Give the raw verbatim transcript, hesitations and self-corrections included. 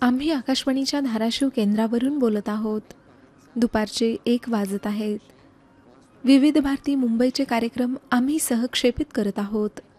आम्ही आकाशवाणीच्या धाराशिव केंद्रावरून बोलत आहोत. दुपारचे एक वाजत आहेत. विविध भारती मुंबईचे कार्यक्रम आम्ही सहक्षेपित करत आहोत.